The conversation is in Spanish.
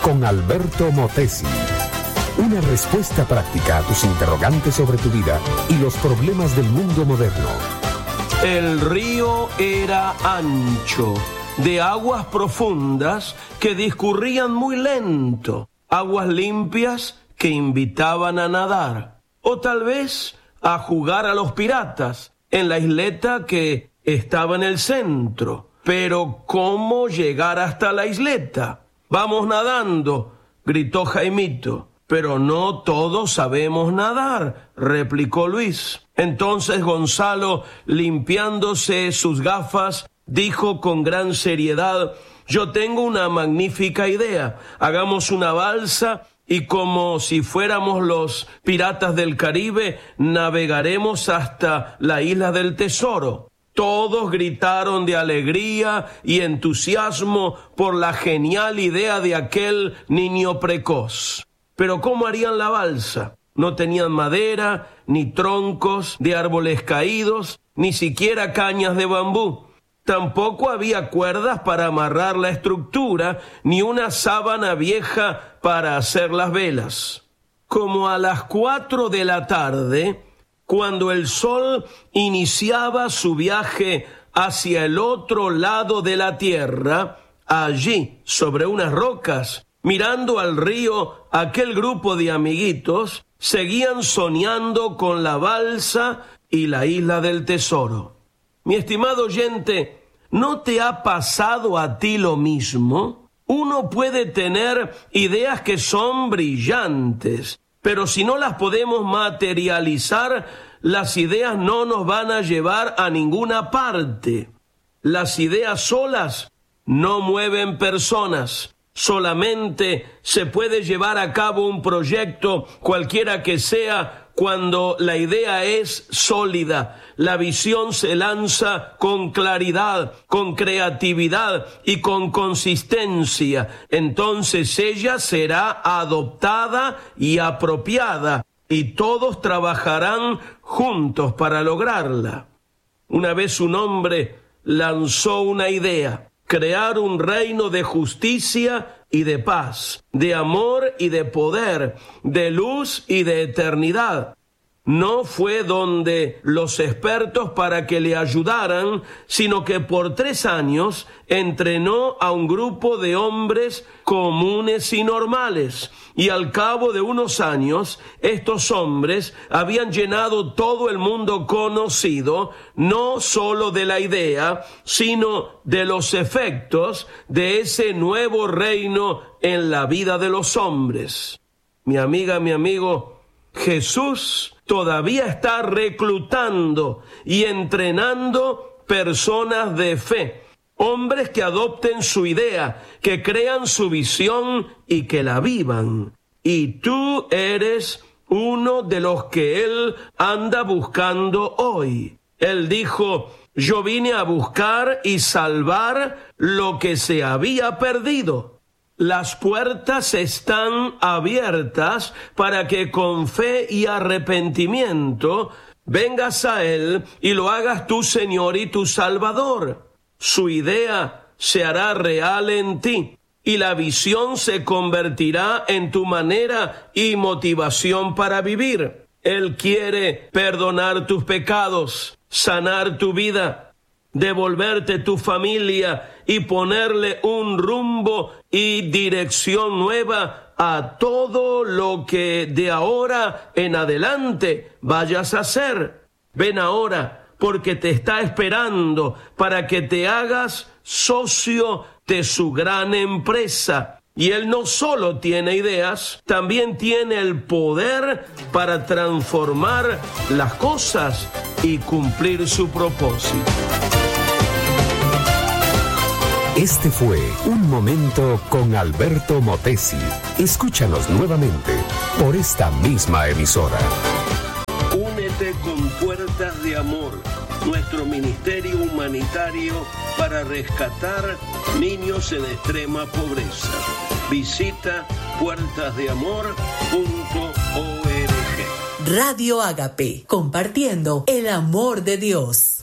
con Alberto Motesi. Una respuesta práctica a tus interrogantes sobre tu vida y los problemas del mundo moderno. El río era ancho, de aguas profundas que discurrían muy lento, aguas limpias que invitaban a nadar, o tal vez a jugar a los piratas en la isleta que estaba en el centro. Pero ¿cómo llegar hasta la isleta? Vamos nadando, gritó Jaimito. Pero no todos sabemos nadar, replicó Luis. Entonces Gonzalo, limpiándose sus gafas, dijo con gran seriedad: yo tengo una magnífica idea. Hagamos una balsa y como si fuéramos los piratas del Caribe, navegaremos hasta la isla del tesoro. Todos gritaron de alegría y entusiasmo por la genial idea de aquel niño precoz. Pero ¿cómo harían la balsa? No tenían madera, ni troncos de árboles caídos, ni siquiera cañas de bambú. Tampoco había cuerdas para amarrar la estructura, ni una sábana vieja para hacer las velas. Como a las 4 de la tarde, cuando el sol iniciaba su viaje hacia el otro lado de la tierra, allí, sobre unas rocas, mirando al río, aquel grupo de amiguitos seguían soñando con la balsa y la isla del tesoro. Mi estimado oyente, ¿no te ha pasado a ti lo mismo? Uno puede tener ideas que son brillantes, pero si no las podemos materializar, las ideas no nos van a llevar a ninguna parte. Las ideas solas no mueven personas. Solamente se puede llevar a cabo un proyecto, cualquiera que sea, cuando la idea es sólida. La visión se lanza con claridad, con creatividad y con consistencia. Entonces ella será adoptada y apropiada, y todos trabajarán juntos para lograrla. Una vez un hombre lanzó una idea: crear un reino de justicia y de paz, de amor y de poder, de luz y de eternidad. No fue donde los expertos para que le ayudaran, sino que por 3 años entrenó a un grupo de hombres comunes y normales. Y al cabo de unos años, estos hombres habían llenado todo el mundo conocido, no solo de la idea, sino de los efectos de ese nuevo reino en la vida de los hombres. Mi amiga, mi amigo, Jesús todavía está reclutando y entrenando personas de fe, hombres que adopten su idea, que crean su visión y que la vivan. Y tú eres uno de los que Él anda buscando hoy. Él dijo: yo vine a buscar y salvar lo que se había perdido. Las puertas están abiertas para que con fe y arrepentimiento vengas a Él y lo hagas tu Señor y tu Salvador. Su idea se hará real en ti y la visión se convertirá en tu manera y motivación para vivir. Él quiere perdonar tus pecados, sanar tu vida, devolverte tu familia y ponerle un rumbo y dirección nueva a todo lo que de ahora en adelante vayas a hacer. Ven ahora, porque te está esperando para que te hagas socio de su gran empresa. Y Él no solo tiene ideas, también tiene el poder para transformar las cosas y cumplir su propósito. Este fue Un Momento con Alberto Motesi. Escúchanos nuevamente por esta misma emisora. Únete con Puertas de Amor, nuestro ministerio humanitario para rescatar niños en extrema pobreza. Visita puertasdeamor.org. Radio Ágape, compartiendo el amor de Dios.